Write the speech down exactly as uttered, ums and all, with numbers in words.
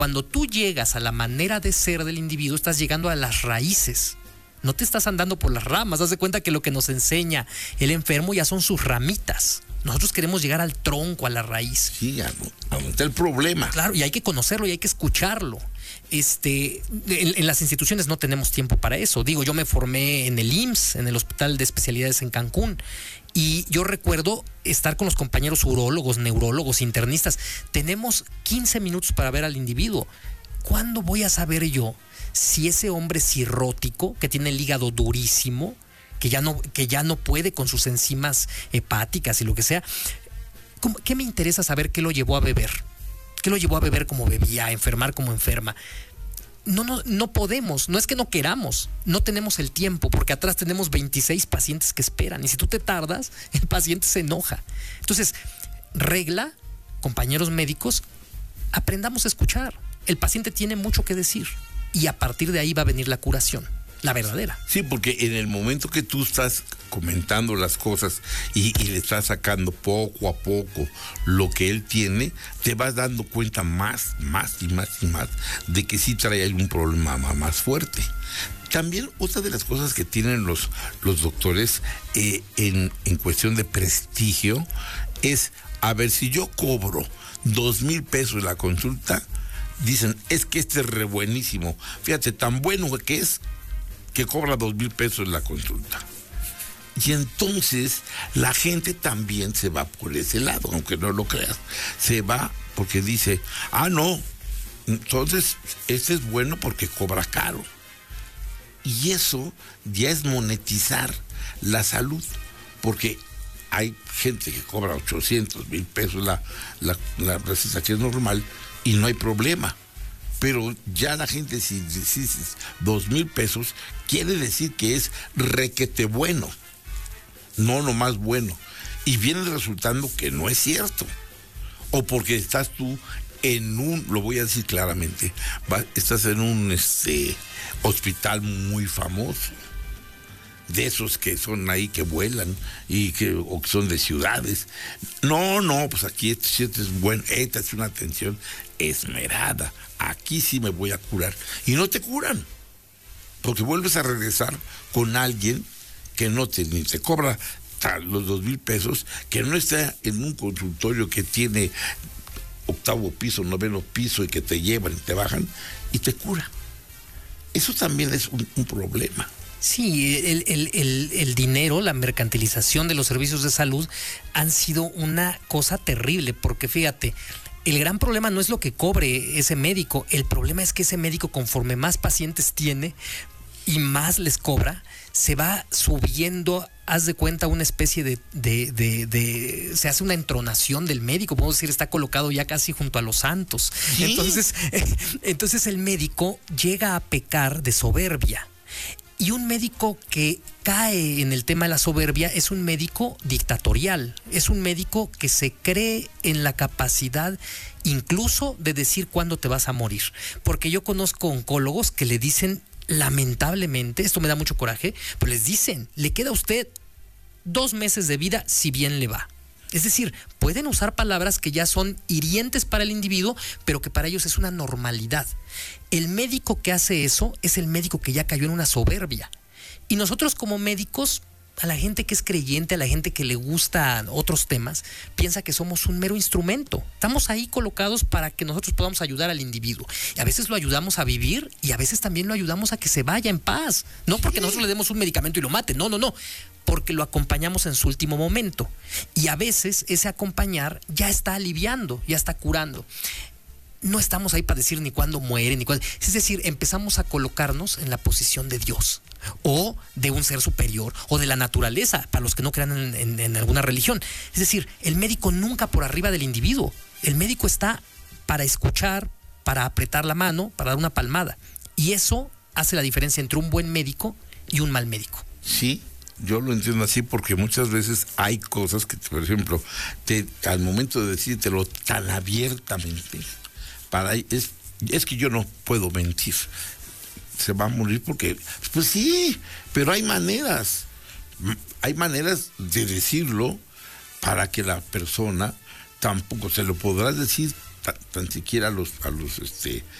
Cuando tú llegas a la manera de ser del individuo, estás llegando a las raíces. No te estás andando por las ramas. Haz de cuenta que lo que nos enseña el enfermo ya son sus ramitas. Nosotros queremos llegar al tronco, a la raíz. Sí, donde está el problema. Claro, y hay que conocerlo y hay que escucharlo. Este, en, en las instituciones no tenemos tiempo para eso. Digo, yo me formé en el I M S S, en el Hospital de Especialidades en Cancún, y yo recuerdo estar con los compañeros urólogos, neurólogos, internistas. Tenemos quince minutos para ver al individuo. ¿Cuándo voy a saber yo si ese hombre cirrótico, que tiene el hígado durísimo, que ya no, que ya no puede con sus enzimas hepáticas y lo que sea, qué me interesa saber qué lo llevó a beber? ¿Qué lo llevó a beber como bebía, a enfermar como enferma? No, no, no podemos, no es que no queramos, no tenemos el tiempo, porque atrás tenemos veintiséis pacientes que esperan, y si tú te tardas, el paciente se enoja. Entonces, regla, compañeros médicos, aprendamos a escuchar. El paciente tiene mucho que decir, y a partir de ahí va a venir la curación, la verdadera. Sí, porque en el momento que tú estás comentando las cosas y, y le estás sacando poco a poco lo que él tiene, te vas dando cuenta más, más y más y más de que sí trae algún problema más fuerte. También otra de las cosas que tienen los, los doctores eh, en, en cuestión de prestigio es, a ver, si yo cobro dos mil pesos la consulta, dicen, es que este es re buenísimo. Fíjate, tan bueno que es que cobra dos mil pesos la consulta. Y entonces la gente también se va por ese lado, aunque no lo creas. Se va porque dice, ah, no, entonces este es bueno porque cobra caro. Y eso ya es monetizar la salud, porque hay gente que cobra ochocientos mil pesos la, la, la receta, que es normal, y no hay problema. Pero ya la gente, si dices dos mil pesos, quiere decir que es requete bueno, no nomás bueno. Y viene resultando que no es cierto. O porque estás tú en un, lo voy a decir claramente, va, estás en un este, hospital muy famoso, de esos que son ahí que vuelan y que, o que son de ciudades. No, no, pues aquí este, este es bueno, esta es una atención esmerada. Aquí sí me voy a curar. Y no te curan, porque vuelves a regresar con alguien que no te, ni te cobra tal, los dos mil pesos, que no está en un consultorio que tiene octavo piso, noveno piso, y que te llevan y te bajan y te cura. Eso también es un, un problema. Sí, el, el, el, el dinero, la mercantilización de los servicios de salud han sido una cosa terrible, porque fíjate, el gran problema no es lo que cobre ese médico, el problema es que ese médico, conforme más pacientes tiene y más les cobra, se va subiendo, haz de cuenta, una especie de, de, de, de se hace una entronación del médico, podemos decir, está colocado ya casi junto a los santos. ¿Sí? Entonces, entonces el médico llega a pecar de soberbia. Y un médico que cae en el tema de la soberbia es un médico dictatorial, es un médico que se cree en la capacidad incluso de decir cuándo te vas a morir. Porque yo conozco oncólogos que le dicen, lamentablemente, esto me da mucho coraje, pero les dicen, le queda a usted dos meses de vida si bien le va. Es decir, pueden usar palabras que ya son hirientes para el individuo, pero que para ellos es una normalidad. El médico que hace eso es el médico que ya cayó en una soberbia. Y nosotros como médicos, a la gente que es creyente, a la gente que le gusta otros temas, piensa que somos un mero instrumento. Estamos ahí colocados para que nosotros podamos ayudar al individuo. Y a veces lo ayudamos a vivir y a veces también lo ayudamos a que se vaya en paz. No porque nosotros le demos un medicamento y lo mate, no, no, no. Porque lo acompañamos en su último momento. Y a veces ese acompañar ya está aliviando, ya está curando. No estamos ahí para decir ni cuándo muere, ni cuándo. Es decir, empezamos a colocarnos en la posición de Dios, o de un ser superior, o de la naturaleza, para los que no crean en, en, en alguna religión. Es decir, el médico nunca por arriba del individuo. El médico está para escuchar, para apretar la mano, para dar una palmada. Y eso hace la diferencia entre un buen médico y un mal médico. Sí. Yo lo entiendo así porque muchas veces hay cosas que, por ejemplo, te, al momento de decírtelo tan abiertamente, para es, es que yo no puedo mentir. Se va a morir porque, pues sí, pero hay maneras, hay maneras de decirlo para que la persona tampoco se lo podrás decir tan, tan siquiera a los, a los este,